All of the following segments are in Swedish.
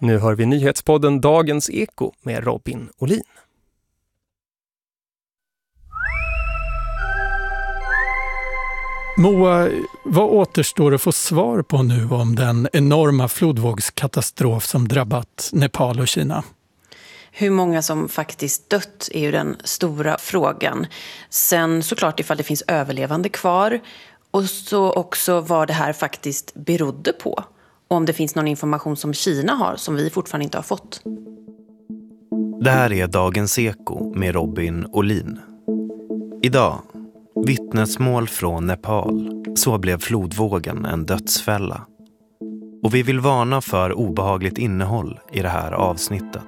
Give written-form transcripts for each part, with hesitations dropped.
Nu hör vi nyhetspodden Dagens Eko med Robin Olin. Moa, vad återstår att få svar på nu om den enorma flodvågskatastrof som drabbat Nepal och Kina? Hur många som faktiskt dött är ju den stora frågan. Sen såklart ifall det finns överlevande kvar och så också vad det här faktiskt berodde på. Och om det finns någon information som Kina har som vi fortfarande inte har fått. Det här är Dagens Eko med Robin Olin. Idag, vittnesmål från Nepal. Så blev flodvågen en dödsfälla. Och vi vill varna för obehagligt innehåll i det här avsnittet.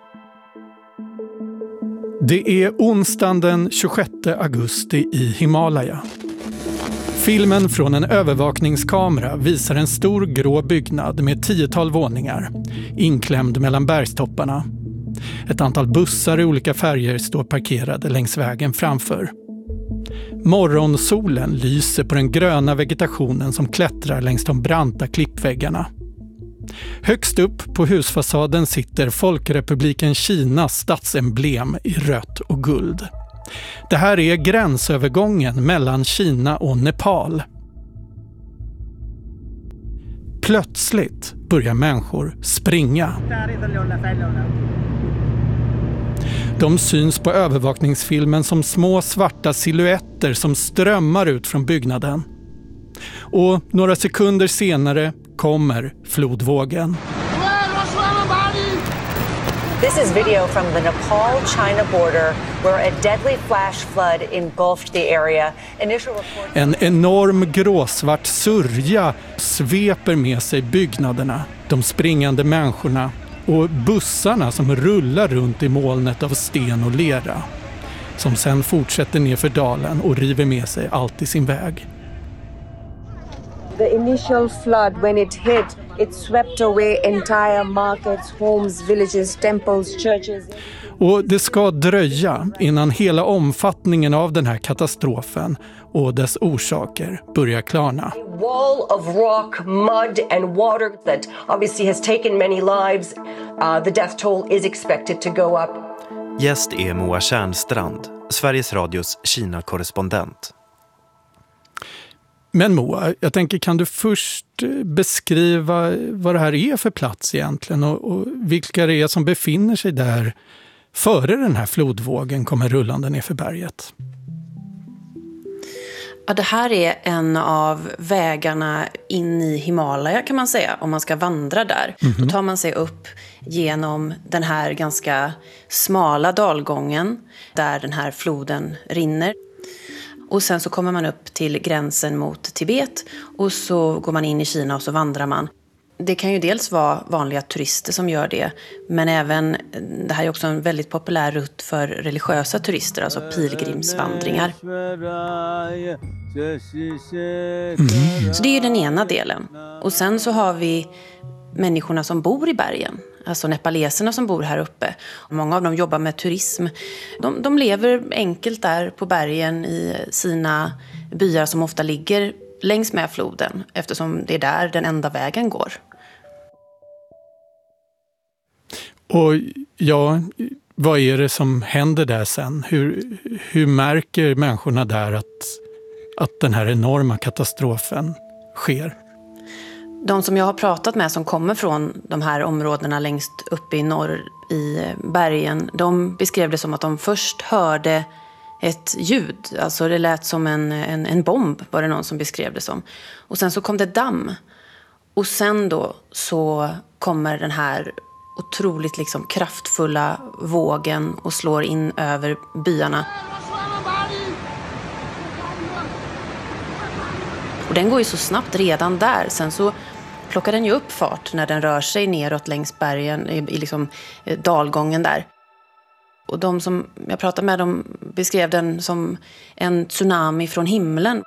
Det är onsdagen den 26 augusti i Himalaya. Filmen från en övervakningskamera visar en stor grå byggnad med 10-tal våningar, inklämd mellan bergstopparna. Ett antal bussar i olika färger står parkerade längs vägen framför. Morgonsolen lyser på den gröna vegetationen som klättrar längs de branta klippväggarna. Högst upp på husfasaden sitter Folkrepubliken Kinas statsemblem i rött och guld. Det här är gränsövergången mellan Kina och Nepal. Plötsligt börjar människor springa. De syns på övervakningsfilmen som små svarta silhuetter som strömmar ut från byggnaden. Och några sekunder senare kommer flodvågen. This is video from the Nepal-China border where a deadly flash flood engulfed the area. En enorm gråsvart sörja sveper med sig byggnaderna, de springande människorna och bussarna som rullar runt i molnet av sten och lera. Som sen fortsätter ner för dalen och river med sig allt i sin väg. The initial flood, when it hit, it swept away entire markets, homes, villages, temples, churches. Och det ska dröja innan hela omfattningen av den här katastrofen och dess orsaker börjar klarna. A wall of rock, mud and water that obviously has taken many lives. The death toll is expected to go up. Gäst är Moa Tjärnstrand, Sveriges Radios Kina-korrespondent. Men Moa, jag tänker, kan du först beskriva vad det här är för plats egentligen och vilka det är som befinner sig där före den här flodvågen kommer rullande ner för berget? Ja, det här är en av vägarna in i Himalaya kan man säga, om man ska vandra där. Då tar man sig upp genom den här ganska smala dalgången där den här floden rinner. Och sen så kommer man upp till gränsen mot Tibet och så går man in i Kina och så vandrar man. Det kan ju dels vara vanliga turister som gör det, men även, det här är också en väldigt populär rutt för religiösa turister, alltså pilgrimsvandringar. Så det är ju den ena delen. Och sen så har vi människorna som bor i bergen, alltså nepaleserna som bor här uppe. Många av dem jobbar med turism. De lever enkelt där på bergen i sina byar som ofta ligger längs med floden, eftersom det är där den enda vägen går. Och ja, vad är det som händer där sen? Hur märker människorna där att den här enorma katastrofen sker? De som jag har pratat med som kommer från de här områdena längst uppe i norr i bergen, de beskrev det som att de först hörde ett ljud. Alltså det lät som en bomb, var det någon som beskrev det som. Och sen så kom det damm. Och sen då så kommer den här otroligt liksom kraftfulla vågen och slår in över byarna. Och den går ju så snabbt redan där. Sen så plockar den ju upp fart när den rör sig neråt längs bergen i liksom dalgången där. Och de som jag pratade med, de beskrev den som en tsunami från himlen.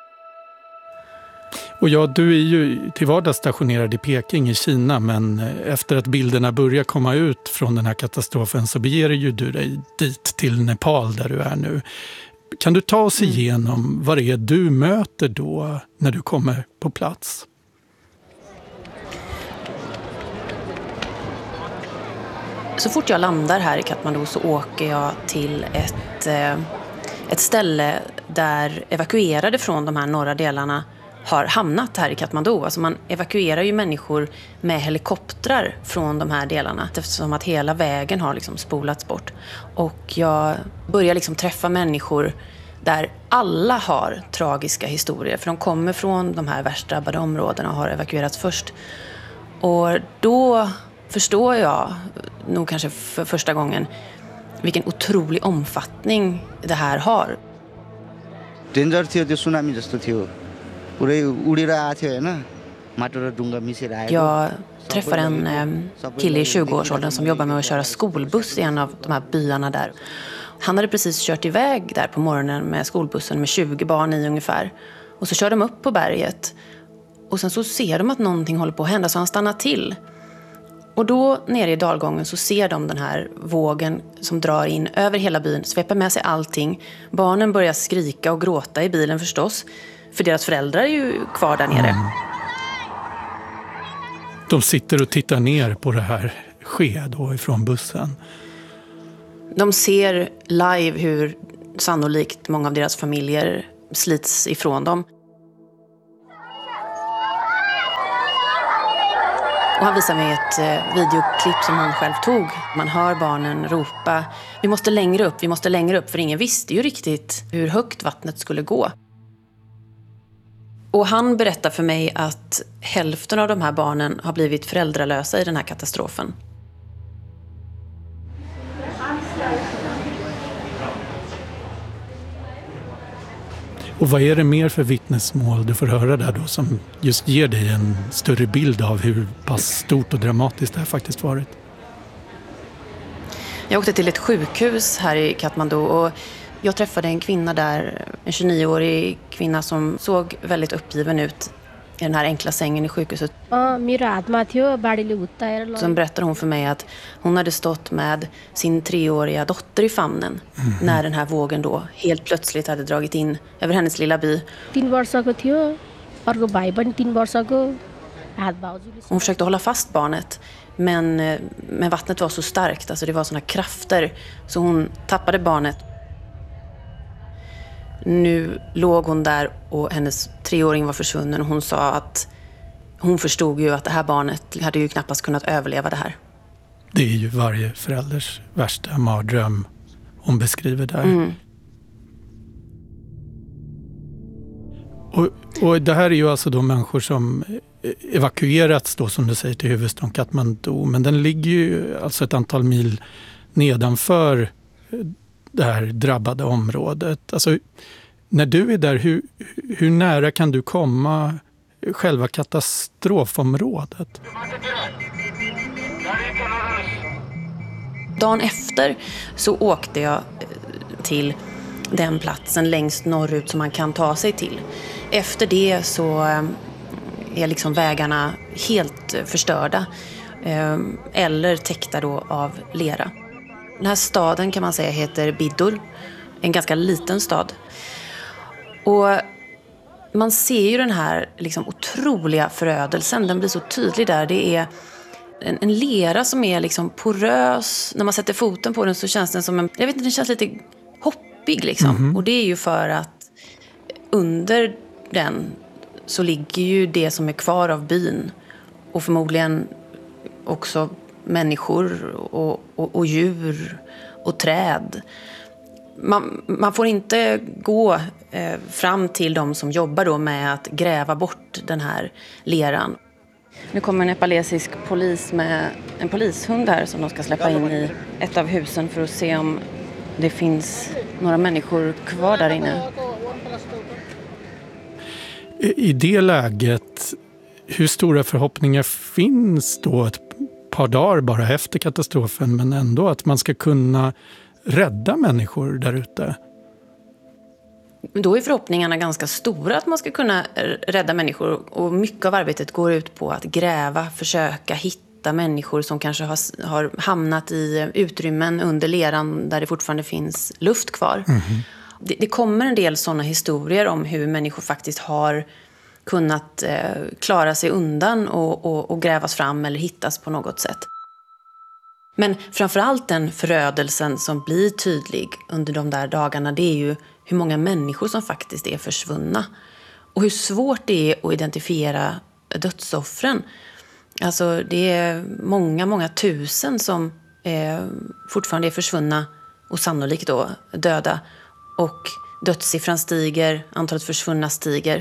Och ja, du är ju till vardags stationerad i Peking i Kina, men efter att bilderna börjar komma ut från den här katastrofen så beger ju du dig dit till Nepal där du är nu. Kan du ta oss igenom vad det är du möter då när du kommer på plats? Så fort jag landar här i Kathmandu så åker jag till ett ställe där evakuerade från de här norra delarna har hamnat här i Kathmandu. Alltså man evakuerar ju människor med helikoptrar från de här delarna eftersom att hela vägen har liksom spolats bort. Och jag börjar liksom träffa människor där alla har tragiska historier, för de kommer från de här värst drabbade områdena och har evakuerats först. Och då förstår jag, nog kanske för första gången, vilken otrolig omfattning det här har. Danger थियो त्यो सुनामी जस्तो थियो पुरै उडेर आथ्यो हैन माटो र ढुङ्गा मिसेर आयो. Jag träffar en kille i 20-årsåldern som jobbar med att köra skolbuss i en av de här byarna där. Han hade precis kört iväg där på morgonen med skolbussen med 20 barn i ungefär. Och så kör de upp på berget. Och sen så ser de att någonting håller på att hända så han stannar till. Och då nere i dalgången så ser de den här vågen som drar in över hela byn, sveper med sig allting. Barnen börjar skrika och gråta i bilen förstås, för deras föräldrar är ju kvar där nere. De sitter och tittar ner på det här ske då ifrån bussen. De ser live hur sannolikt många av deras familjer slits ifrån dem. Och han visar mig ett videoklipp som han själv tog. Man hör barnen ropa, vi måste längre upp, för ingen visste ju riktigt hur högt vattnet skulle gå. Och han berättar för mig att hälften av de här barnen har blivit föräldralösa i den här katastrofen. Och vad är det mer för vittnesmål du får höra där då som just ger dig en större bild av hur pass stort och dramatiskt det här faktiskt varit? Jag åkte till ett sjukhus här i Kathmandu och jag träffade en kvinna där, en 29-årig kvinna som såg väldigt uppgiven ut i den här enkla sängen i sjukhuset. Sen berättade hon för mig att hon hade stått med sin 3-åriga dotter i famnen när den här vågen då helt plötsligt hade dragit in över hennes lilla by. Hon försökte hålla fast barnet, men vattnet var så starkt, alltså det var såna krafter, så hon tappade barnet. Nu låg hon där och hennes 3-åring var försvunnen och hon sa att hon förstod ju att det här barnet hade ju knappast kunnat överleva det här. Det är ju varje förälders värsta mardröm hon beskriver där. Och det här är ju alltså då människor som evakuerats då, som du säger, till huvudstaden Kathmandu, men den ligger ju alltså ett antal mil nedanför det här drabbade området. Alltså, när du är där, hur nära kan du komma själva katastrofområdet? Dagen efter så åkte jag till den platsen längst norrut som man kan ta sig till. Efter det så är liksom vägarna helt förstörda eller täckta då av lera. Den här staden kan man säga heter Bidur, en ganska liten stad. Och man ser ju den här liksom otroliga förödelsen, den blir så tydlig där. Det är en lera som är liksom porös. När man sätter foten på den så känns den som den känns lite hoppig liksom. Och det är ju för att under den så ligger ju det som är kvar av byn och förmodligen också människor och djur och träd. Man får inte gå fram till de som jobbar då med att gräva bort den här leran. Nu kommer en nepalesisk polis med en polishund här som de ska släppa in i ett av husen för att se om det finns några människor kvar där inne. I det läget, hur stora förhoppningar finns då ett par dagar bara efter katastrofen, men ändå att man ska kunna rädda människor där ute? Då är förhoppningarna ganska stora att man ska kunna rädda människor, och mycket av arbetet går ut på att gräva, försöka hitta människor som kanske har hamnat i utrymmen under leran där det fortfarande finns luft kvar. Det kommer en del sådana historier om hur människor faktiskt har kunnat klara sig undan och grävas fram eller hittas på något sätt. Men framförallt den förödelsen som blir tydlig under de där dagarna, det är ju hur många människor som faktiskt är försvunna. Och hur svårt det är att identifiera dödsoffren. Alltså det är många tusen som fortfarande är försvunna och sannolikt då döda. Och dödssiffran stiger, antalet försvunna stiger.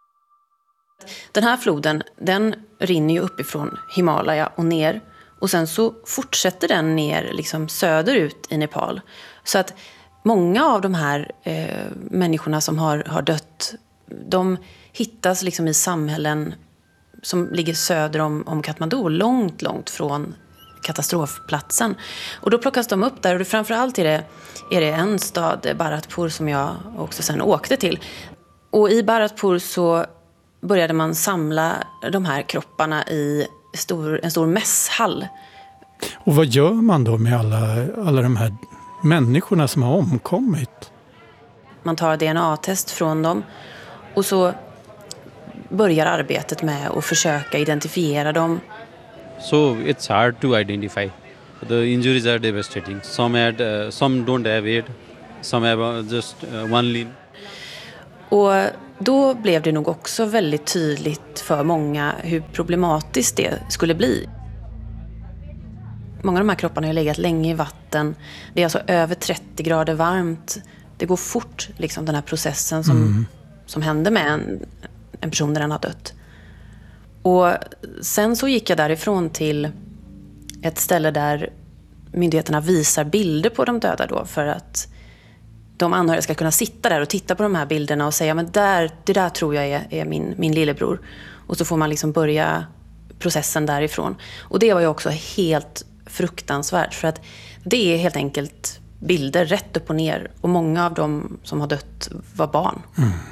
Den här floden, den rinner ju uppifrån Himalaya och ner. Och sen så fortsätter den ner liksom söderut i Nepal. Så att många av de här människorna som har dött, de hittas liksom i samhällen som ligger söder om Kathmandu, långt från katastrofplatsen. Och då plockas de upp där, och framförallt är det en stad, Bharatpur, som jag också sen åkte till. Och i Bharatpur så började man samla de här kropparna i en stor mässhall. Och vad gör man då med alla de här människorna som har omkommit? Man tar DNA-test från dem och så börjar arbetet med att försöka identifiera dem. So it's hard to identify. The injuries are devastating. Some don't have it. Some have just one limb. Och då blev det nog också väldigt tydligt för många hur problematiskt det skulle bli. Många av de här kropparna har legat länge i vatten. Det är alltså över 30 grader varmt. Det går fort, liksom, den här processen som händer med en person när den har dött. Och sen så gick jag därifrån till ett ställe där myndigheterna visar bilder på de döda då, för att de anhöriga ska kunna sitta där och titta på de här bilderna och säga, men det där tror jag är min lillebror. Och så får man liksom börja processen därifrån. Och det var ju också helt fruktansvärt, för att det är helt enkelt bilder rätt upp och ner, och många av dem som har dött var barn.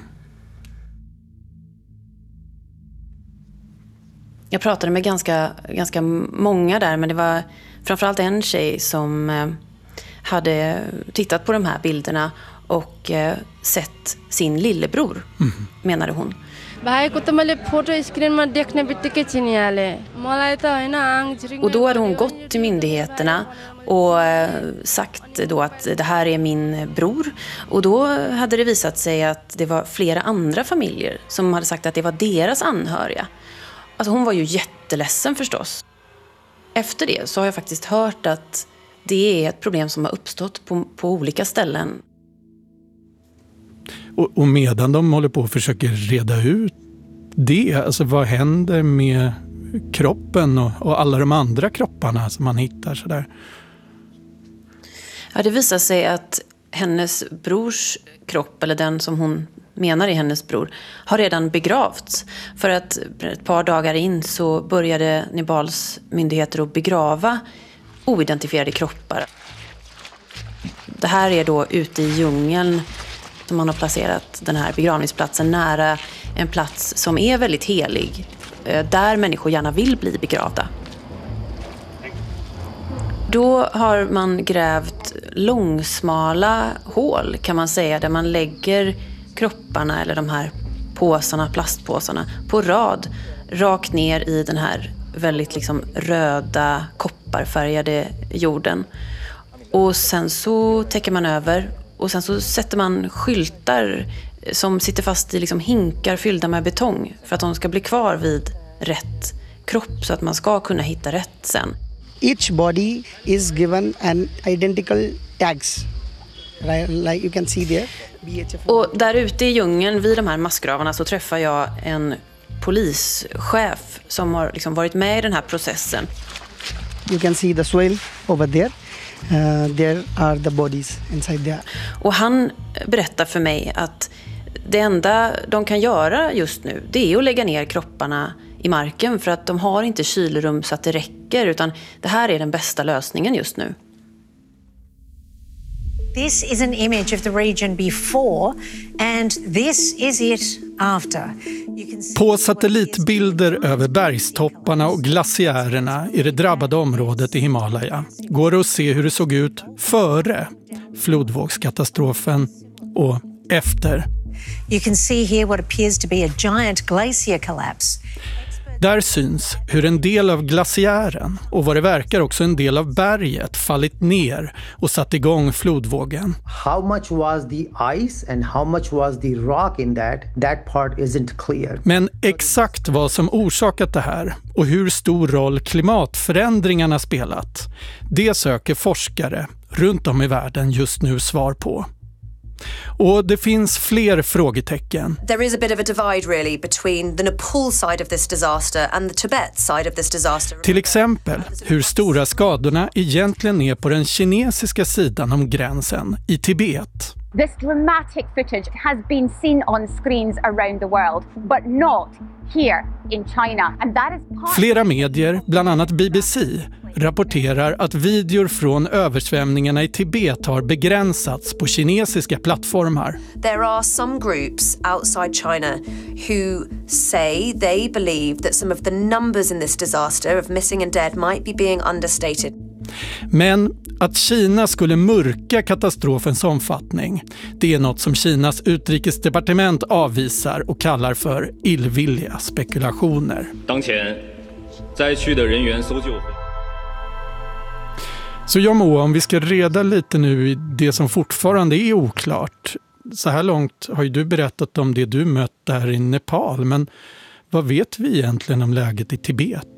Jag pratade med ganska många där, men det var framförallt en tjej som hade tittat på de här bilderna och sett sin lillebror, menade hon. Och då hade hon gått till myndigheterna och sagt då att det här är min bror. Och då hade det visat sig att det var flera andra familjer som hade sagt att det var deras anhöriga. Alltså hon var ju jätteledsen förstås. Efter det så har jag faktiskt hört att det är ett problem som har uppstått på olika ställen. Och medan de håller på och försöker reda ut det, alltså vad händer med kroppen och alla de andra kropparna som man hittar sådär? Ja, det visar sig att hennes brors kropp, eller den som hon menar är hennes bror, har redan begravts. För att ett par dagar in så började Nepals myndigheter att begrava oidentifierade kroppar. Det här är då ute i djungeln som man har placerat den här begravningsplatsen nära en plats som är väldigt helig, där människor gärna vill bli begravda. Då har man grävt långsmala hål, kan man säga, där man lägger kropparna eller de här påsarna, plastpåsarna, på rad rakt ner i den här väldigt liksom röda, kopparfärgade jorden. Och sen så täcker man över, och sen så sätter man skyltar som sitter fast i liksom hinkar fyllda med betong för att de ska bli kvar vid rätt kropp, så att man ska kunna hitta rätt sen. Each body is given an identical tags. Like you can see there. Och där ute i djungeln vid de här massgravarna så träffar jag en polischef som har liksom varit med i den här processen. You can see the soil over there. There are the bodies inside there. Och han berättar för mig att det enda de kan göra just nu, det är att lägga ner kropparna i marken, för att de har inte kylrum så att det räcker, utan det här är den bästa lösningen just nu. This is an image of the region before and this is it after. På satellitbilder över bergstopparna och glaciärerna i det drabbade området i Himalaya går det att se hur det såg ut före flodvågskatastrofen och efter. You can see here what appears to be a giant glacier collapse. Där syns hur en del av glaciären och vad det verkar också en del av berget fallit ner och satt igång flodvågen. How much was the ice and how much was the rock in that part isn't clear. Men exakt vad som orsakat det här och hur stor roll klimatförändringarna spelat, det söker forskare runt om i världen just nu svar på. Och det finns fler frågetecken. There is a bit of a divide really between the Nepal side of this disaster and the Tibet side of this disaster. Till exempel hur stora skadorna egentligen är på den kinesiska sidan om gränsen i Tibet. This dramatic footage has been seen on screens around the world, but not here in China. And that is Flera medier, bland annat BBC, rapporterar att videor från översvämningarna i Tibet har begränsats på kinesiska plattformar. There are some groups outside China who say they believe that some of the numbers in this disaster of missing and dead might be being understated. Men att Kina skulle mörka katastrofens omfattning, det är något som Kinas utrikesdepartement avvisar och kallar för illvilliga spekulationer. Så jag må, om vi ska reda lite nu i det som fortfarande är oklart. Så här långt har ju du berättat om det du mött där i Nepal, men vad vet vi egentligen om läget i Tibet?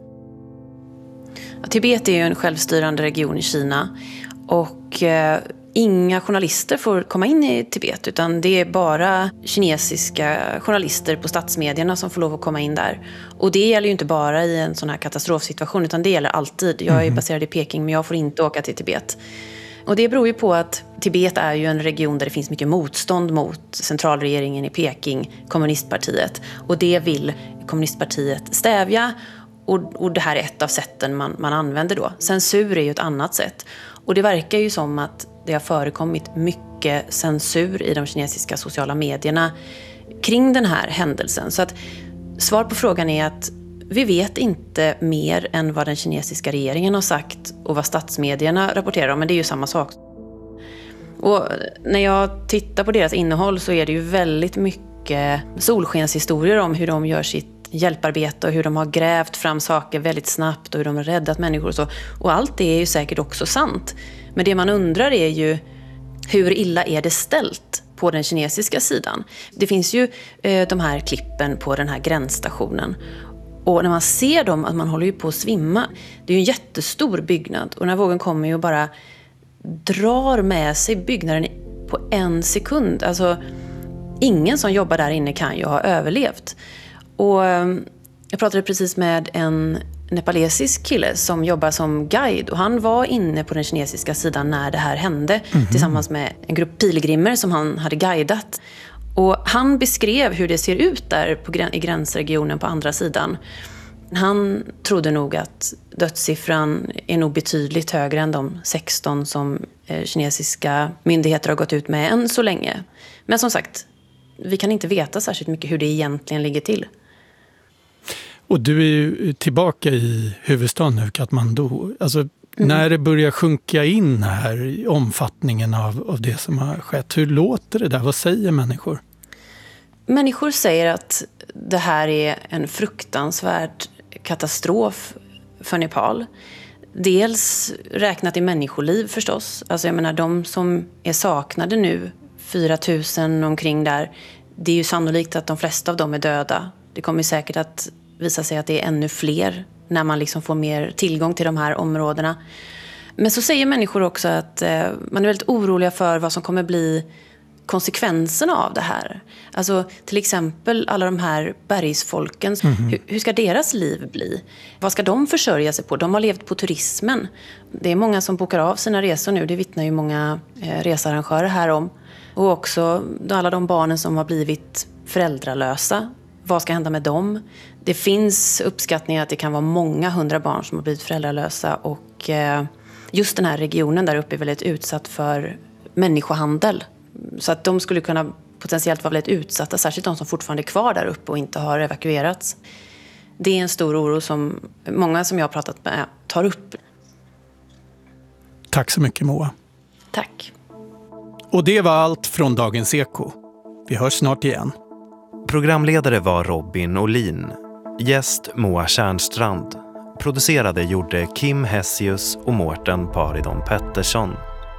Tibet är ju en självstyrande region i Kina och inga journalister får komma in i Tibet, utan det är bara kinesiska journalister på statsmedierna som får lov att komma in där. Och det gäller ju inte bara i en sån här katastrofsituation, utan det gäller alltid. Jag är baserad i Peking, men jag får inte åka till Tibet. Och det beror ju på att Tibet är ju en region där det finns mycket motstånd mot centralregeringen i Peking, kommunistpartiet. Och det vill kommunistpartiet stävja. Och det här är ett av sätten man använder då. Censur är ju ett annat sätt. Och det verkar ju som att det har förekommit mycket censur i de kinesiska sociala medierna kring den här händelsen. Så att svar på frågan är att vi vet inte mer än vad den kinesiska regeringen har sagt och vad statsmedierna rapporterar om, men det är ju samma sak. Och när jag tittar på deras innehåll så är det ju väldigt mycket solskenshistorier om hur de gör sitt hjälparbete och hur de har grävt fram saker väldigt snabbt och hur de har räddat människor och så. Och allt det är ju säkert också sant. Men det man undrar är ju hur illa är det ställt på den kinesiska sidan. Det finns ju de här klippen på den här gränsstationen. Och när man ser dem, att man håller ju på att svimma. Det är ju en jättestor byggnad och när vågen kommer ju bara drar med sig byggnaden på en sekund. Alltså ingen som jobbar där inne kan ju ha överlevt. Och jag pratade precis med en nepalesisk kille som jobbar som guide och han var inne på den kinesiska sidan när det här hände tillsammans med en grupp pilgrimer som han hade guidat. Och han beskrev hur det ser ut där i gränsregionen på andra sidan. Han trodde nog att dödssiffran är nog betydligt högre än de 16 som kinesiska myndigheter har gått ut med än så länge. Men som sagt, vi kan inte veta särskilt mycket hur det egentligen ligger till. Och du är ju tillbaka i huvudstaden nu, Kathmandu. Alltså, när det börjar sjunka in här i omfattningen av det som har skett, hur låter det där? Vad säger människor? Människor säger att det här är en fruktansvärd katastrof för Nepal. Dels räknat i människoliv förstås. Alltså jag menar, de som är saknade nu, 4 000 omkring där, det är ju sannolikt att de flesta av dem är döda. Det kommer säkert att visa sig att det är ännu fler när man liksom får mer tillgång till de här områdena. Men så säger människor också att man är väldigt oroliga för vad som kommer bli konsekvenserna av det här. Alltså till exempel alla de här bergsfolken, hur ska deras liv bli? Vad ska de försörja sig på? De har levt på turismen. Det är många som bokar av sina resor nu, det vittnar ju många researrangörer här om. Och också alla de barnen som har blivit föräldralösa. Vad ska hända med dem? Det finns uppskattningar att det kan vara många 100 barn som har blivit föräldralösa och just den här regionen där uppe är väldigt utsatt för människohandel. Så att de skulle kunna potentiellt vara väldigt utsatta, särskilt de som fortfarande är kvar där uppe och inte har evakuerats. Det är en stor oro som många som jag har pratat med tar upp. Tack så mycket, Moa. Tack. Och det var allt från Dagens Eko. Vi hörs snart igen. Programledare var Robin Olin. Gäst Moa Tjärnstrand. Producerade gjorde Kim Hessius och Mårten Paridon Pettersson.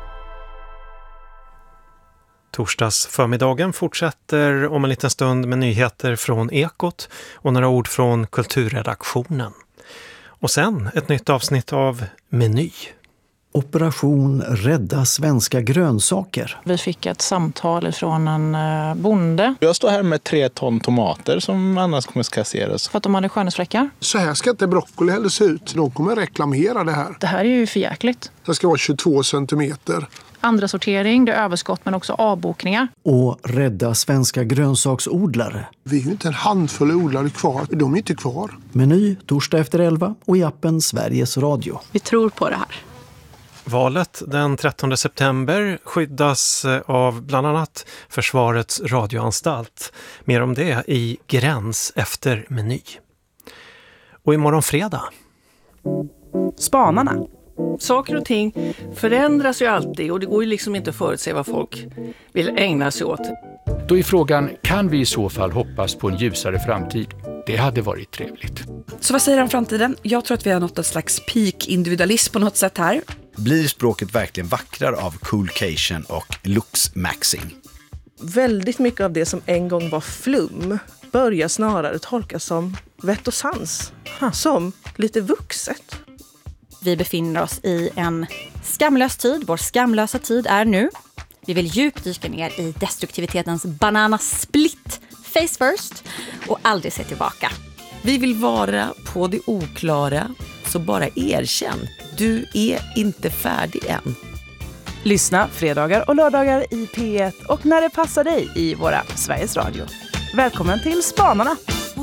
Torsdagsförmiddagen fortsätter om en liten stund med nyheter från Ekot och några ord från kulturredaktionen. Och sen ett nytt avsnitt av Meny. Operation Rädda svenska grönsaker. Vi fick ett samtal från en bonde. Jag står här med 3 ton tomater som annars kommer att kasseras. För att de hade skönhetsfläckar. Så här ska inte broccoli heller se ut. De kommer reklamera det här. Det här är ju förjäkligt. Det ska vara 22 centimeter. Andra sortering, det är överskott men också avbokningar. Och rädda svenska grönsaksodlare. Vi är ju inte en handfull odlare kvar. De är inte kvar. Meny torsdag efter 11 och i appen Sveriges Radio. Vi tror på det här. Valet den 13 september skyddas av bland annat Försvarets radioanstalt. Mer om det i Gräns efter Meny. Och imorgon fredag. Spanarna. Saker och ting förändras ju alltid och det går ju liksom inte att förutse vad folk vill ägna sig åt. Då är frågan, kan vi i så fall hoppas på en ljusare framtid? Det hade varit trevligt. Så vad säger han om framtiden? Jag tror att vi har nått en slags peak-individualism på något sätt här. Blir språket verkligen vackrare av coolcation och looks-maxing? Väldigt mycket av det som en gång var flum börjar snarare tolkas som vett och sans. Som lite vuxet. Vi befinner oss i en skamlös tid. Vår skamlösa tid är nu. Vi vill djupdyka ner i destruktivitetens bananasplit, face first, och aldrig se tillbaka. Vi vill vara på det oklara, så bara erkänn. Du är inte färdig än. Lyssna fredagar och lördagar i P1 och när det passar dig i våra Sveriges Radio. Välkommen till Spanarna!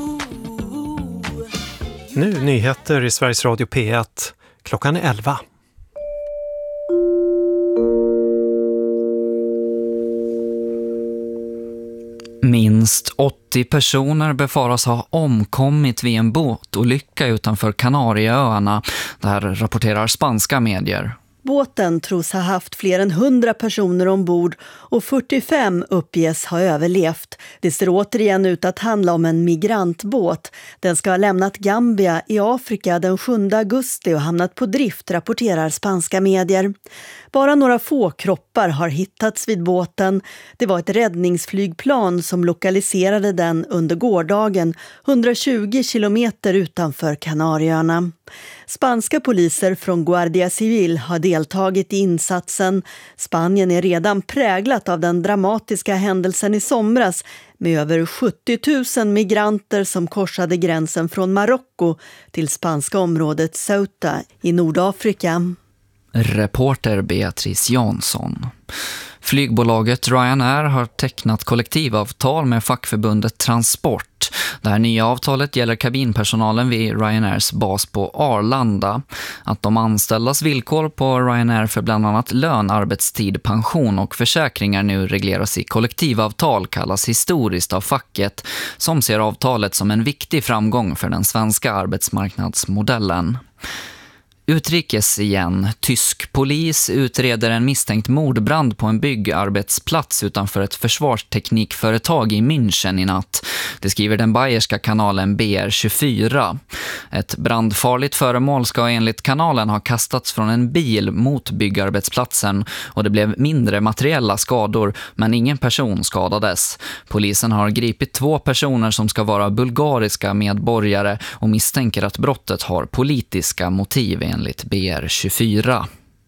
Nu nyheter i Sveriges Radio P1 klockan 11. Minst 80 personer befaras ha omkommit vid en båtolycka utanför Kanarieöarna. Det här rapporterar spanska medier. Båten tros ha haft fler än 100 personer ombord och 45 uppges ha överlevt. Det ser återigen ut att handla om en migrantbåt. Den ska ha lämnat Gambia i Afrika den 7 augusti och hamnat på drift, rapporterar spanska medier. Bara några få kroppar har hittats vid båten. Det var ett räddningsflygplan som lokaliserade den under gårdagen 120 kilometer utanför Kanarieöarna. Spanska poliser från Guardia Civil har deltagit i insatsen. Spanien är redan präglat av den dramatiska händelsen i somras med över 70 000 migranter som korsade gränsen från Marocko till spanska området Ceuta i Nordafrika. Reporter Beatrice Jansson. Flygbolaget Ryanair har tecknat kollektivavtal med fackförbundet Transport. Det här nya avtalet gäller kabinpersonalen vid Ryanairs bas på Arlanda. Att de anställdas villkor på Ryanair för bland annat lön, arbetstid, pension och försäkringar nu regleras i kollektivavtal kallas historiskt av facket, som ser avtalet som en viktig framgång för den svenska arbetsmarknadsmodellen. Utrikes igen. Tysk polis utreder en misstänkt mordbrand på en byggarbetsplats utanför ett försvarsteknikföretag i München i natt. Det skriver den bayerska kanalen BR24. Ett brandfarligt föremål ska enligt kanalen ha kastats från en bil mot byggarbetsplatsen och det blev mindre materiella skador men ingen person skadades. Polisen har gripit 2 personer som ska vara bulgariska medborgare och misstänker att brottet har politiska motiv enligt BR24.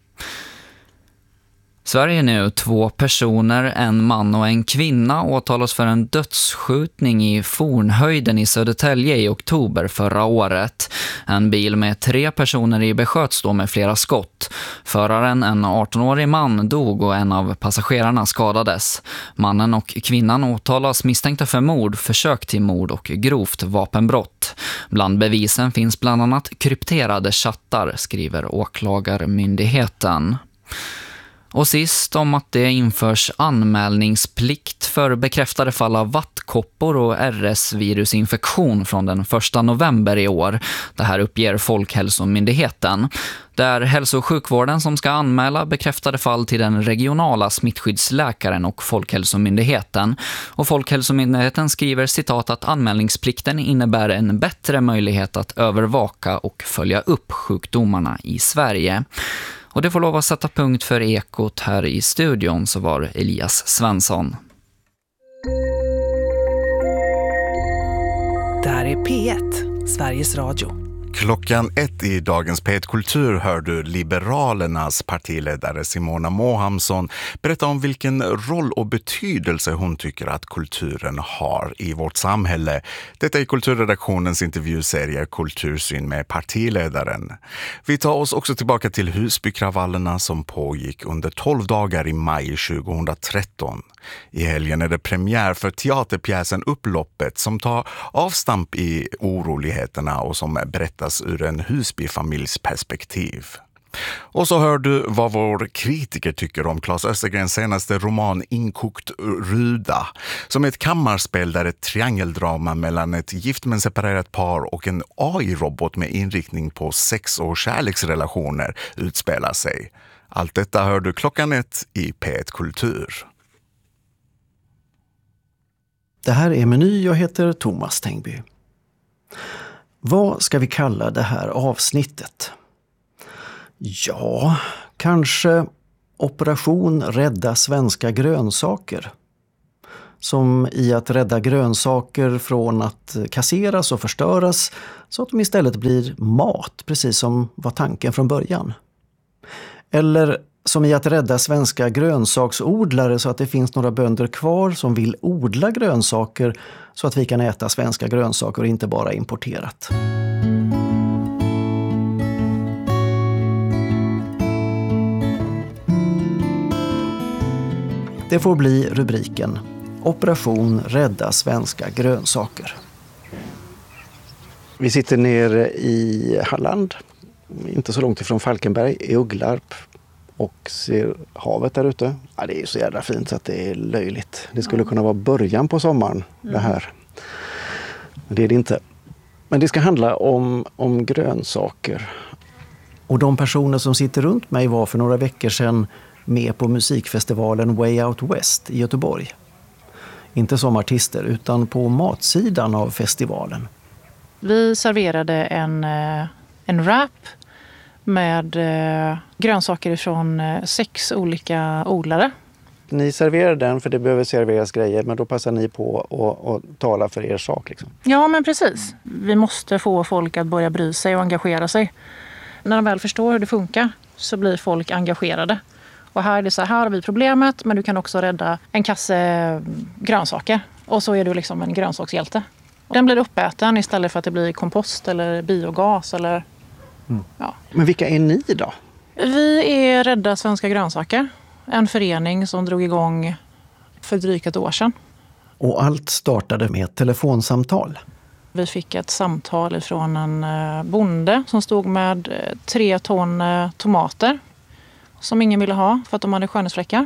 Sverige nu 2 personer, en man och en kvinna åtalas för en dödsskjutning i Fornhöjden i Södertälje i oktober förra året. En bil med 3 personer i besköts då med flera skott. Föraren, en 18-årig man, dog och en av passagerarna skadades. Mannen och kvinnan åtalas misstänkta för mord, försök till mord och grovt vapenbrott. Bland bevisen finns bland annat krypterade chattar, skriver åklagarmyndigheten. Och sist om att det införs anmälningsplikt för bekräftade fall av vattkoppor och RS-virusinfektion från den 1 november i år. Det här uppger Folkhälsomyndigheten. Det är hälso- och sjukvården som ska anmäla bekräftade fall till den regionala smittskyddsläkaren och Folkhälsomyndigheten. Och Folkhälsomyndigheten skriver citat att anmälningsplikten innebär en bättre möjlighet att övervaka och följa upp sjukdomarna i Sverige. Och det får lov att sätta punkt för Ekot här i studion, så var Elias Svensson. Där är P1, Sveriges Radio. Klockan 1 i dagens P1 Kultur hör du Liberalernas partiledare Simona Mohamsson berätta om vilken roll och betydelse hon tycker att kulturen har i vårt samhälle. Detta är kulturredaktionens intervjuserie Kultursyn med partiledaren. Vi tar oss också tillbaka till Husbykravallerna som pågick under 12 dagar i maj 2013. I helgen är det premiär för teaterpjäsen Upploppet som tar avstamp i oroligheterna och som berättas ur en Husbyfamiljs perspektiv. Och så hör du vad vår kritiker tycker om Claes Östergrens senaste roman Inkokt Ruda, som är ett kammarspel där ett triangeldrama mellan ett gift men separerat par och en AI-robot med inriktning på sex- och kärleksrelationer utspelar sig. Allt detta hör du klockan 1 i P1 Kultur. Det här är Meny, jag heter Thomas Tengby. Vad ska vi kalla det här avsnittet? Ja, kanske Operation Rädda svenska grönsaker. Som i att rädda grönsaker från att kasseras och förstöras så att de istället blir mat, precis som var tanken från början. Eller som i att rädda svenska grönsaksodlare så att det finns några bönder kvar som vill odla grönsaker så att vi kan äta svenska grönsaker och inte bara importerat. Det får bli rubriken Operation Rädda svenska grönsaker. Vi sitter nere i Halland, inte så långt ifrån Falkenberg, i Ugglarp. Och ser havet där ute. Ja, det är så jävla fint så att det är löjligt. Det skulle kunna vara början på sommaren, det här. Men det är det inte. Men det ska handla om grönsaker. Och de personer som sitter runt mig var för några veckor sedan med på musikfestivalen Way Out West i Göteborg. Inte som artister utan på matsidan av festivalen. Vi serverade en wrap med grönsaker från 6 olika odlare. Ni serverar den för det behöver serveras grejer, men då passar ni på att tala för er sak. Liksom. Ja, men precis. Vi måste få folk att börja bry sig och engagera sig. När de väl förstår hur det funkar så blir folk engagerade. Och här är det så här har vi problemet, men du kan också rädda en kasse grönsaker. Och så är du liksom en grönsakshjälte. Den blir uppäten istället för att det blir kompost eller biogas eller... Ja. Men vilka är ni då? Vi är Rädda svenska grönsaker. En förening som drog igång för drygt ett år sedan. Och allt startade med ett telefonsamtal. Vi fick ett samtal från en bonde som stod med 3 ton tomater som ingen ville ha för att de hade skönhetsfläckar.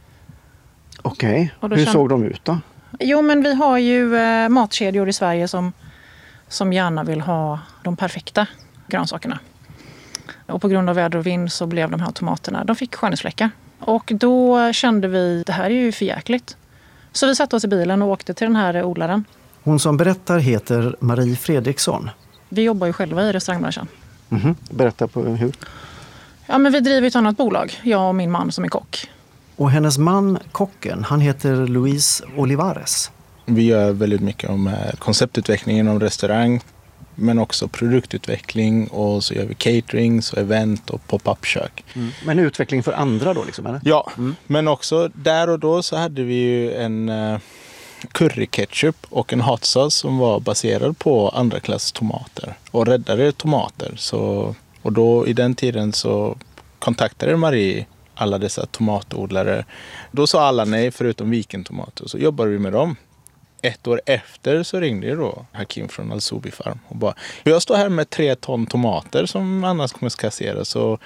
Okej, hur såg de ut då? Jo, men vi har ju matkedjor i Sverige som gärna vill ha de perfekta grönsakerna. Och på grund av väder och vind så blev de här tomaterna, de fick skönhetsfläckar. Och då kände vi, det här är ju för jäkligt. Så vi satte oss i bilen och åkte till den här odlaren. Hon som berättar heter Marie Fredriksson. Vi jobbar ju själva i restaurangbranschen. Berätta på hur? Ja, men vi driver ett annat bolag, jag och min man som är kock. Och hennes man, kocken, han heter Luis Olivares. Vi gör väldigt mycket om konceptutveckling inom restaurang, men också produktutveckling, och så gör vi catering, så event och pop-up-kök. Men utveckling för andra då liksom, eller? Ja, men också där och då så hade vi ju en curryketchup och en hot sauce som var baserad på andra klass tomater och räddade tomater. Och då i den tiden så kontaktade Marie alla dessa tomatodlare. Då sa alla nej förutom Vikentomater, så jobbade vi med dem. 1 år efter så ringde då Hakim från Al-Soubi Farm och bara, jag står här med 3 ton tomater som annars kommer kasseras, så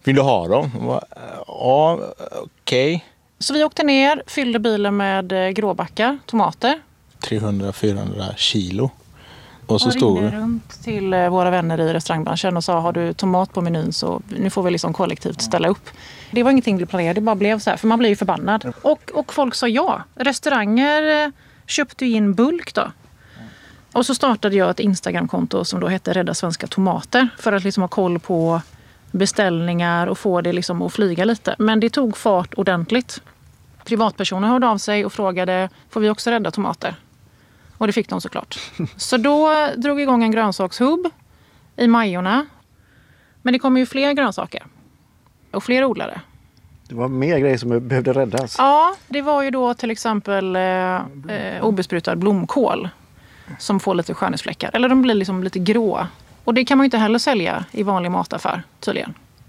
Vill du ha dem? Ja, okej. Så vi åkte ner, fyllde bilen med gråbackar, tomater. 300-400 kilo. Och så och stod ringde runt till våra vänner i restaurangbranschen och sa, har du tomat på menyn så nu får vi liksom kollektivt ställa upp. Det var ingenting vi planerade, det bara blev så här, för man blir ju förbannad. Och folk sa ja. Restauranger köpte in bulk då. Och så startade jag ett Instagramkonto som då hette Rädda Svenska Tomater för att liksom ha koll på beställningar och få det liksom att flyga lite. Men det tog fart ordentligt. Privatpersoner hörde av sig och frågade, får vi också rädda tomater? Och det fick de såklart. Så då drog igång en grönsakshubb i Majorna. Men det kommer ju fler grönsaker och fler odlare. Det var mer grejer som behövde räddas. Ja, det var ju då till exempel obesprutad blomkål som får lite skönhetsfläckar. Eller de blir liksom lite grå. Och det kan man ju inte heller sälja i vanlig mataffär tydligen.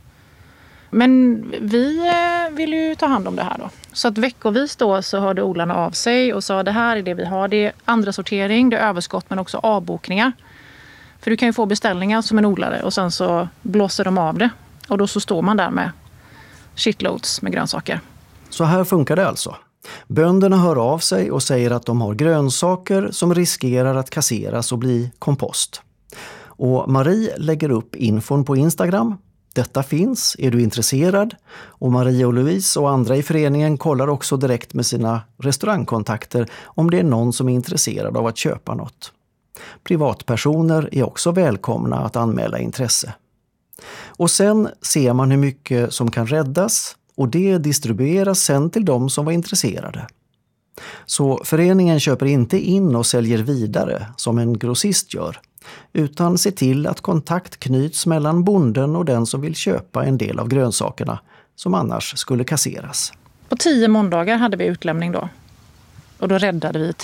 Men vi vill ju ta hand om det här då. Så att veckovis då så hörde odlarna av sig och sa det här är det vi har. Det är andra sortering, det är överskott men också avbokningar. För du kan ju få beställningar som en odlare och sen så blåser de av det. Och då så står man där med shitloads med grönsaker. Så här funkar det alltså. Bönderna hör av sig och säger att de har grönsaker som riskerar att kasseras och bli kompost. Och Marie lägger upp infon på Instagram. Detta finns, är du intresserad? Och Marie och Louise och andra i föreningen kollar också direkt med sina restaurangkontakter om det är någon som är intresserad av att köpa något. Privatpersoner är också välkomna att anmäla intresse. Och sen ser man hur mycket som kan räddas och det distribueras sen till de som var intresserade. Så föreningen köper inte in och säljer vidare som en grossist gör, utan ser till att kontakt knyts mellan bonden och den som vill köpa en del av grönsakerna som annars skulle kasseras. På 10 måndagar hade vi utlämning då. Och då räddade vi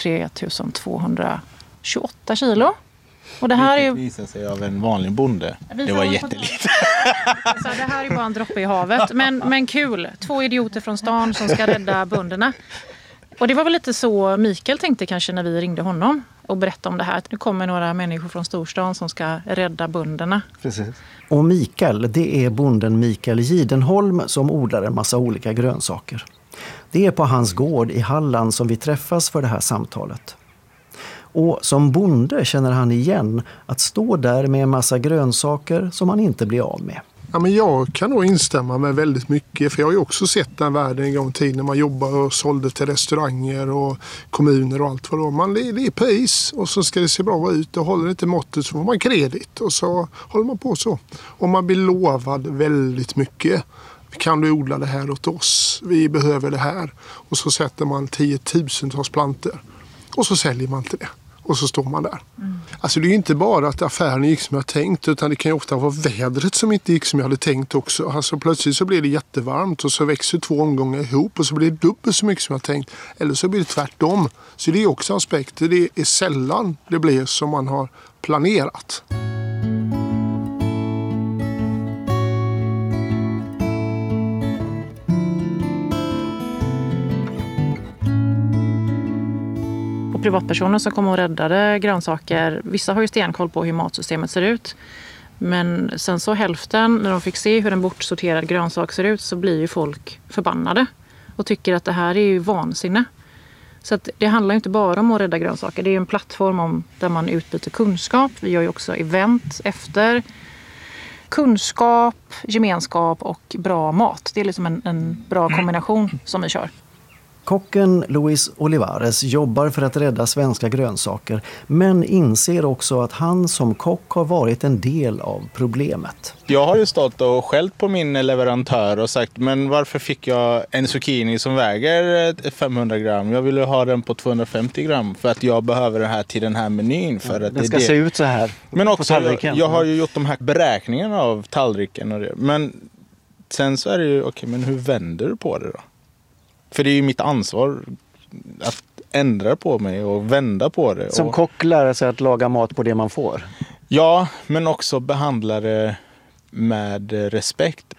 3228 kilo. Och det här Vilket visar sig av en vanlig bonde. Det var jättelite. Så det här är bara en droppe i havet. Men kul. 2 idioter från stan som ska rädda bönderna. Och det var väl lite så Mikael tänkte kanske när vi ringde honom och berättade om det här. Nu kommer några människor från storstan som ska rädda bönderna. Precis. Och Mikael, det är bonden Mikael Gidenholm som odlar en massa olika grönsaker. Det är på hans gård i Halland som vi träffas för det här samtalet. Och som bonde känner han igen att stå där med en massa grönsaker som han inte blir av med. Ja, men jag kan nog instämma med väldigt mycket, för jag har ju också sett den världen en gång i tiden när man jobbar och sålde till restauranger och kommuner och allt vad det är pris och så ska det se bra ut och håller inte måttet så får man kredit och så håller man på så. Och man blir lovad väldigt mycket. Kan du odla det här åt oss? Vi behöver det här. Och så sätter man 10,000-tals plantor och så säljer man till det. Och så står man där. Alltså det är ju inte bara att affären gick som jag tänkt, utan det kan ju ofta vara vädret som inte gick som jag hade tänkt också. Alltså plötsligt så blir det jättevarmt och så växer 2 omgångar ihop och så blir det dubbelt så mycket som jag tänkt. Eller så blir det tvärtom. Så det är också aspekter. Det är sällan det blir som man har planerat. Privatpersoner som kom och räddade grönsaker. Vissa har ju stenkoll på hur matsystemet ser ut. Men sen så hälften, när de fick se hur en bortsorterad grönsak ser ut, så blir ju folk förbannade. Och tycker att det här är ju vansinne. Så att det handlar inte bara om att rädda grönsaker. Det är ju en plattform där man utbyter kunskap. Vi gör ju också event efter. Kunskap, gemenskap och bra mat. Det är liksom en bra kombination som vi kör. Kocken Luis Olivares jobbar för att rädda svenska grönsaker, men inser också att han som kock har varit en del av problemet. Jag har ju stått och skällt på min leverantör och sagt, men varför fick jag en zucchini som väger 500 gram? Jag ville ha den på 250 gram för att jag behöver det här till den här menyn. För att den ska se ut så här. Men också, jag har ju gjort de här beräkningarna av tallriken och det. Men sen så är det ju, okej, men hur vänder du på det då? För det är ju mitt ansvar att ändra på mig och vända på det. Som kock lär sig att laga mat på det man får. Ja, men också behandla det med respekt.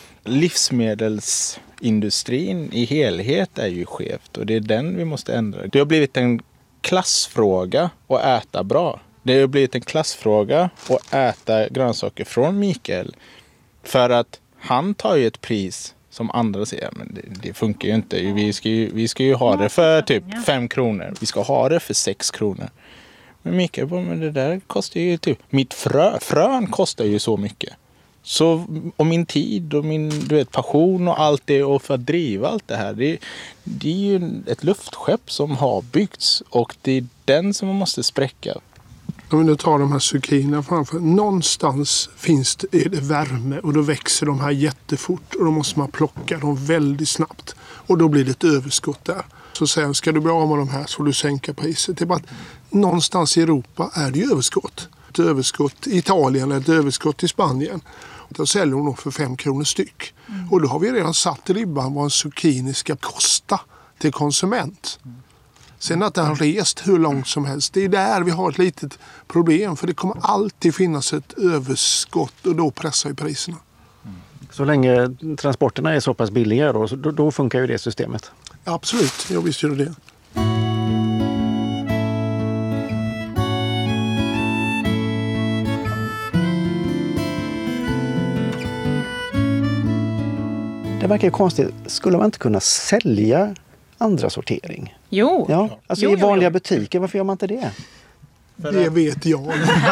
Livsmedelsindustrin i helhet är ju skevt och det är den vi måste ändra. Det har blivit en klassfråga att äta bra. Det har blivit en klassfråga att äta grönsaker från Mikael. För att Han tar ju ett pris som andra säger, men det funkar ju inte. Vi ska ju ha det för typ 5 kronor. Vi ska ha det för 6 kronor. Men Mikael, men det där kostar ju typ... Mitt frön kostar ju så mycket. Så, och min tid och min passion och allt det, och för att driva allt det här, det är ju ett luftskepp som har byggts, och det är den som man måste spräcka. Om vi nu tar de här zucchinierna framför, någonstans är det värme och då växer de här jättefort och då måste man plocka dem väldigt snabbt och då blir det ett överskott där. Så sen ska du bli av med de här så får du sänka priset. Det är bara att någonstans i Europa är det överskott. Ett överskott i Italien eller ett överskott i Spanien. Då säljer de för 5 kronor styck. Och då har vi redan satt ribban vad en zucchini ska kosta till konsument. Sen att den har rest hur långt som helst, det är där vi har ett litet problem. För det kommer alltid finnas ett överskott och då pressar ju priserna. Så länge transporterna är så pass billiga då funkar ju det systemet? Absolut, jag visste ju det. Det verkar ju konstigt. Skulle man inte kunna sälja andra sortering? Jo. Ja, alltså i vanliga butiker, varför gör man inte det? Det vet jag.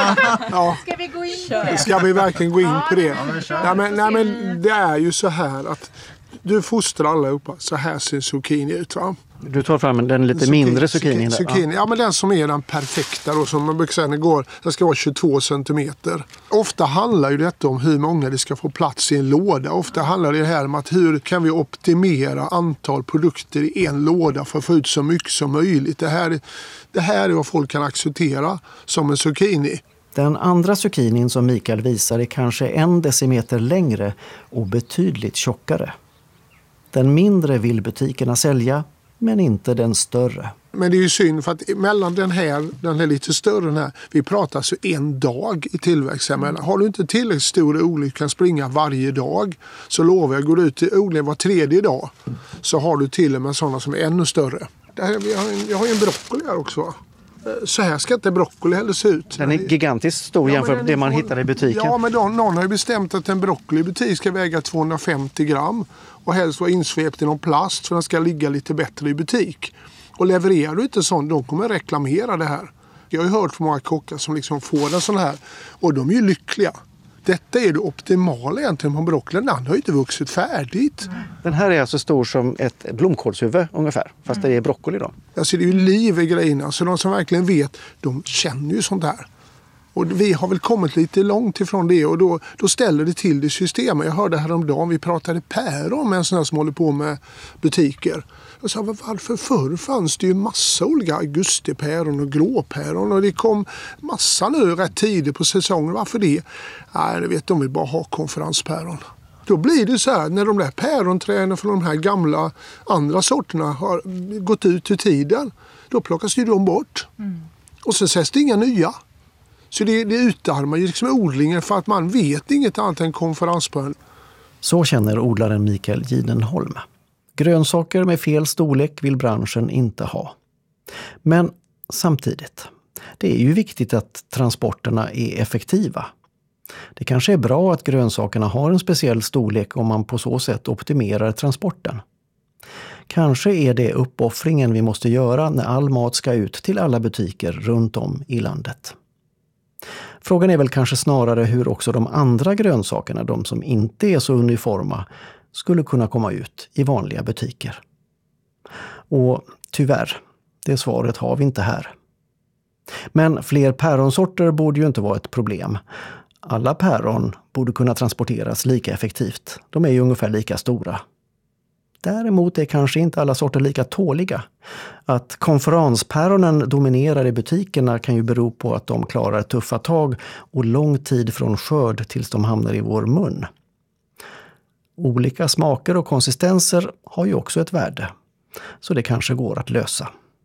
Ja. Ska vi gå in på det? Ska vi verkligen gå in på det? Nej, men det är ju så här att du fostrar alla uppe. Så här ser zucchini ut, va? Du tar fram den lite mindre zucchini där. Zucchini, ja, men den som är den perfekta då, som man brukar säga, den ska vara 22 centimeter. Ofta handlar ju detta om hur många det ska få plats i en låda. Ofta handlar det här om att hur kan vi optimera antal produkter i en låda för att få ut så mycket som möjligt. Det här är vad folk kan acceptera som en zucchini. Den andra zucchinin som Mikael visar är kanske 1 decimeter längre och betydligt tjockare. Den mindre vill butikerna sälja, men inte den större. Men det är ju synd för att mellan den här lite större den här, vi pratar så 1 dag i tillväxt. Har du inte tillräckligt stor odling kan springa varje dag, så lovar jag, går du ut i odling var 3:e dag så har du till och med sådana som är ännu större. Jag har ju en broccoli här också. Så här ska inte broccoli heller se ut. Den är gigantiskt stor jämfört med det man hittar i butiken. Ja, men någon har ju bestämt att en broccoli i butik ska väga 250 gram och helst vara insvept i någon plast för den ska ligga lite bättre i butik. Och levererar du inte sånt, de kommer reklamera det här. Jag har ju hört från många kockar som liksom får en sån här och de är ju lyckliga. Detta är det optimala egentligen på broccolin. Den har ju inte vuxit färdigt. Den här är alltså stor som ett blomkålshuvud ungefär, fast det är broccoli då. Alltså det är ju liv i grejerna, så de som verkligen vet, de känner ju sånt här. Och vi har väl kommit lite långt ifrån det och då ställer det till det systemet. Jag hörde häromdagen, vi pratade päron med en sån här som håller på med butiker. Jag sa, varför förr fanns det ju massa olika augustipäron och gråpäron och det kom massa nu rätt tidigt på säsongen. Varför det? Nej, det vet de vill bara ha konferenspäron. Då blir det så här, när de där päronträden från de här gamla andra sorterna har gått ut ur tiden, då plockas ju de bort. Och så sätts det inga nya. Så det utarmar ju liksom odlingen för att man vet inget annat än konferenspäron. Så känner odlaren Mikael Gidenholm. Grönsaker med fel storlek vill branschen inte ha. Men samtidigt, det är ju viktigt att transporterna är effektiva. Det kanske är bra att grönsakerna har en speciell storlek om man på så sätt optimerar transporten. Kanske är det uppoffringen vi måste göra när all mat ska ut till alla butiker runt om i landet. Frågan är väl kanske snarare hur också de andra grönsakerna, de som inte är så uniforma, skulle kunna komma ut i vanliga butiker. Och tyvärr, det svaret har vi inte här. Men fler päronsorter borde ju inte vara ett problem. Alla päron borde kunna transporteras lika effektivt. De är ju ungefär lika stora. Däremot är kanske inte alla sorter lika tåliga. Att konferenspäronen dominerar i butikerna kan ju bero på att de klarar tuffa tag och lång tid från skörd tills de hamnar i vår mun. Olika smaker och konsistenser har ju också ett värde, så det kanske går att lösa.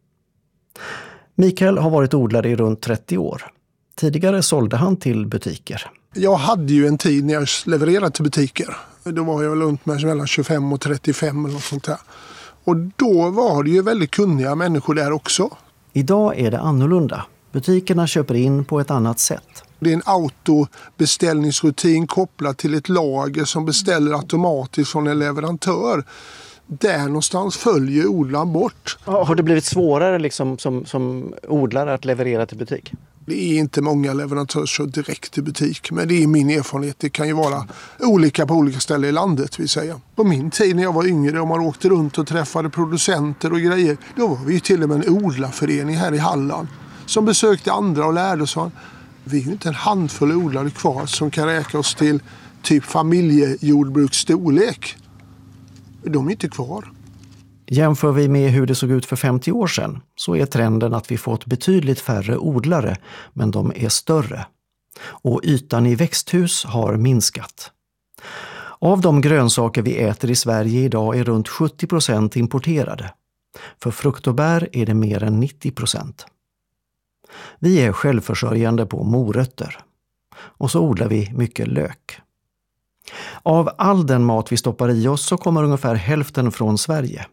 Mikael har varit odlare i runt 30 år. Tidigare sålde han till butiker. Jag hade ju en tid när jag levererade till butiker. Då var jag runt med mellan 25 och 35 eller något sånt där. Och då var det ju väldigt kunniga människor där också. Idag är det annorlunda. Butikerna köper in på ett annat sätt. Det är en autobeställningsrutin kopplad till ett lager som beställer automatiskt från en leverantör. Där någonstans följer odlaren bort. Har det blivit svårare liksom som odlare att leverera till butik? Det är inte många leverantörer som direkt till butik, men det är min erfarenhet. Det kan ju vara olika på olika ställen i landet, vill säga. På min tid när jag var yngre och man åkte runt och träffade producenter och grejer, då var vi ju till och med en odlarförening här i Halland som besökte andra och lärde sig. Vi är ju inte en handfull odlare kvar som kan räkna oss till typ familjejordbruksstorlek. De är inte kvar. Jämför vi med hur det såg ut för 50 år sedan så är trenden att vi fått betydligt färre odlare, men de är större. Och ytan i växthus har minskat. Av de grönsaker vi äter i Sverige idag är runt 70% importerade. För frukt och bär är det mer än 90%. Vi är självförsörjande på morötter. Och så odlar vi mycket lök. Av all den mat vi stoppar i oss så kommer ungefär hälften från Sverige.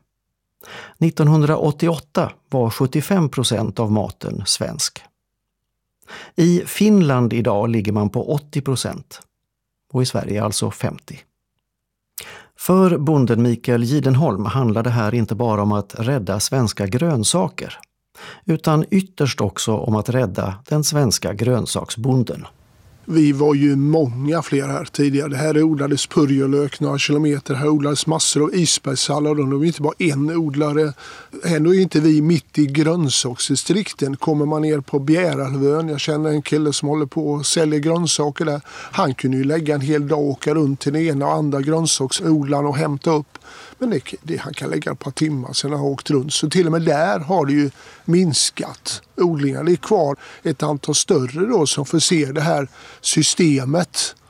1988 var 75% av maten svensk. I Finland idag ligger man på 80% och i Sverige alltså 50%. För bonden Mikael Gidenholm handlar det här inte bara om att rädda svenska grönsaker, utan ytterst också om att rädda den svenska grönsaksbonden. Vi var ju många fler här tidigare. Här odlades purjolök några kilometer. Här odlades massor av isbergssallad. Och de är inte bara en odlare. Ändå är inte vi mitt i grönsaksdistrikten. Kommer man ner på Bjärhalvön. Jag känner en kille som håller på och säljer grönsaker där. Han kunde ju lägga en hel dag och åka runt till den ena och andra grönsaksodlaren och hämta upp. Men han kan lägga ett par timmar sedan han har åkt runt. Så till och med där har det ju minskat odlingar. Det är kvar ett antal större då som förser det här systemet.